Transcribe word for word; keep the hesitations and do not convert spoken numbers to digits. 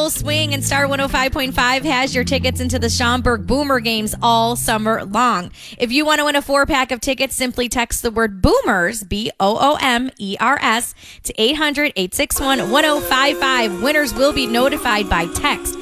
full swing, and Star one oh five point five has your tickets into the Schaumburg Boomer games all summer long. If you want to win a four-pack of tickets, simply text the word Boomers, B O O M E R S, to eight hundred, eight six one, one oh five five. Winners will be notified by text.